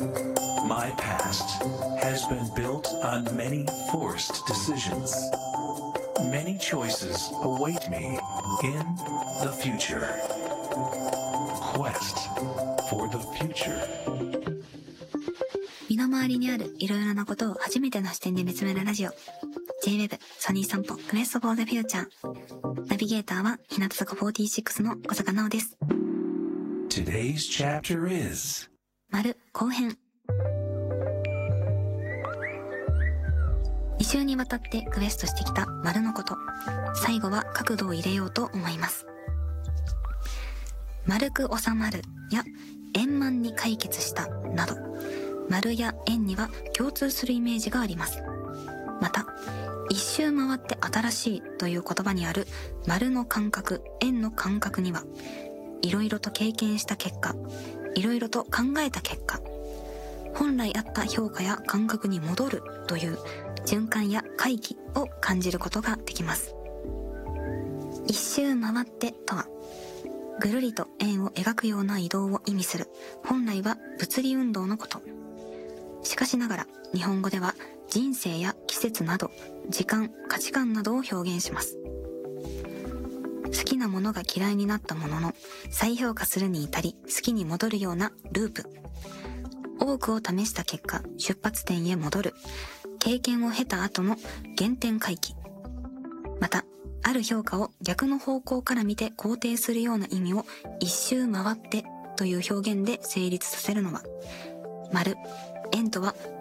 My past has been built on many forced decisions. Many choices await me in the future. Quest for the future. 身の回りにあるいろいろなことを初めての視点で見つめるラジオ J-Web ソニー散歩クエストフォーザフューチャー。ナビゲーターは日向坂46の小坂直です。 Today's chapter is 丸後編。2週にわたってクエストしてきた丸のこと、最後は角度を入れようと思います。丸く収まるや円満に解決したなど、丸や円には共通するイメージがあります。また一周回って新しいという言葉にある丸の感覚、円の感覚には、いろいろと経験した結果、いろいろと考えた結果、本来あった評価や感覚に戻るという循環や回帰を感じることができます。一周回ってとは、ぐるりと円を描くような移動を意味する、本来は物理運動のこと。しかしながら日本語では人生や季節など時間、価値観などを表現します。好きなものが嫌いになったものの再評価するに至り好きに戻るようなループ。多くを試した結果出発点へ戻る、経験を経た後の原点回帰。またある評価を逆の方向から見て肯定するような意味を一周回ってという表現で成立させるのは、丸、円とは